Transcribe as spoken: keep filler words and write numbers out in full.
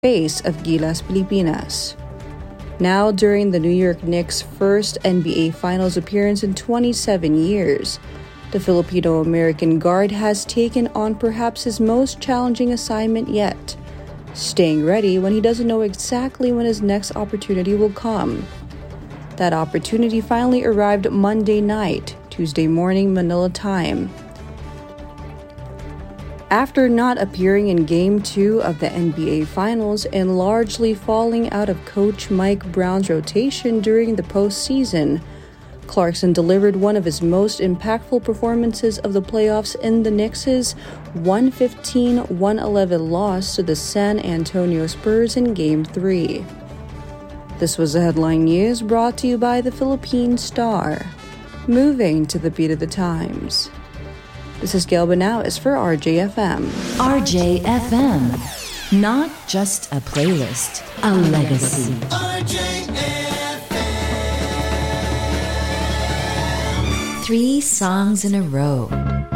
face of Gilas Pilipinas. Now, during the New York Knicks' first N B A Finals appearance in twenty-seven years, the Filipino-American guard has taken on perhaps his most challenging assignment yet, staying ready when he doesn't know exactly when his next opportunity will come. That opportunity finally arrived Monday night, Tuesday morning Manila time. After not appearing in Game two of the N B A Finals and largely falling out of Coach Mike Brown's rotation during the postseason, Clarkson delivered one of his most impactful performances of the playoffs in the Knicks' one fifteen to one eleven loss to the San Antonio Spurs in Game three. This was the headline news brought to you by the Philippine Star. Moving to the beat of the times. This is Gail Banao for R J F M. R J F M. Not just a playlist, a legacy. R J F M. Three songs in a row.